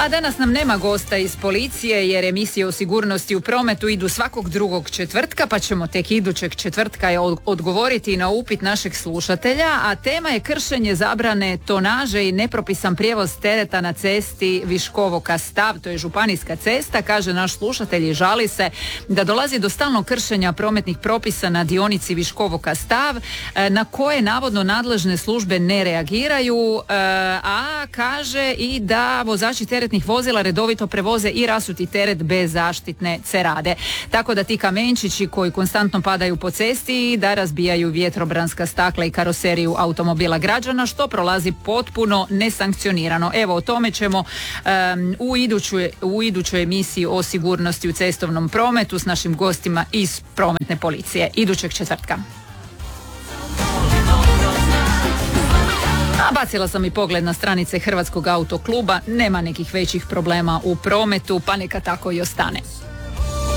A danas nam nema gosta iz policije jer emisije o sigurnosti u prometu idu svakog drugog četvrtka, pa ćemo tek idućeg četvrtka odgovoriti na upit našeg slušatelja, a tema je kršenje zabrane tonaže i nepropisan prijevoz tereta na cesti Viškovo-Kastav, to je županijska cesta. Kaže naš slušatelj i žali se da dolazi do stalnog kršenja prometnih propisa na dionici Viškovo-Kastav, na koje navodno nadležne službe ne reagiraju, a kaže i da vozači teretnih vozila redovito prevoze i rasuti teret bez zaštitne cerade. Tako da ti kamenčići koji konstantno padaju po cesti da razbijaju vjetrobranska stakla i karoseriju automobila građana, što potpuno nesankcionirano. Evo, o tome ćemo u idućoj emisiji o sigurnosti u cestovnom prometu s našim gostima iz prometne policije idućeg četvrtka. A bacila sam i pogled na stranice Hrvatskog autokluba, nema nekih većih problema u prometu, pa neka tako i ostane.